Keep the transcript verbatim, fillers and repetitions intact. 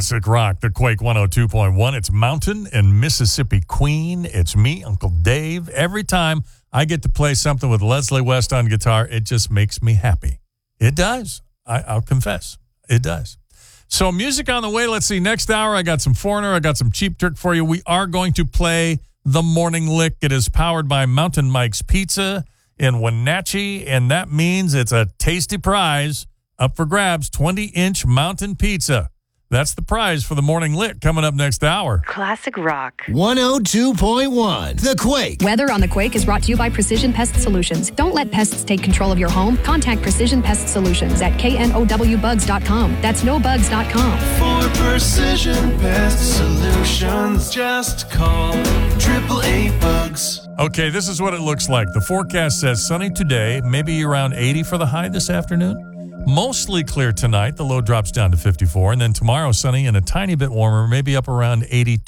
Classic rock, the Quake one oh two point one. It's Mountain and Mississippi Queen. It's me, Uncle Dave. Every time I get to play something with Leslie West on guitar, it just makes me happy. It does. I, I'll confess. It does. So music on the way. Let's see. Next hour, I got some Foreigner. I got some Cheap Trick for you. We are going to play The Morning Lick. It is powered by Mountain Mike's Pizza in Wenatchee, and that means it's a tasty prize up for grabs, twenty-inch mountain pizza. That's the prize for the Morning Lick coming up next hour. Classic rock. one oh two point one, The Quake. Weather on The Quake is brought to you by Precision Pest Solutions. Don't let pests take control of your home. Contact Precision Pest Solutions at K N O W bugs dot com. That's no bugs dot com. For Precision Pest Solutions, just call triple A bugs. Okay, this is what it looks like. The forecast says sunny today, maybe around eighty for the high this afternoon. Mostly clear tonight. The low drops down to fifty-four. And then tomorrow, sunny and a tiny bit warmer, maybe up around eighty-two.